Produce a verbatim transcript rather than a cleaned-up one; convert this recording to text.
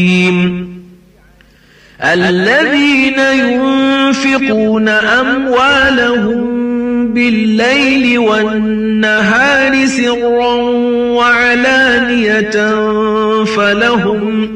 الذين ينفقون أموالهم بالليل والنهار سرا وعلانية فلهم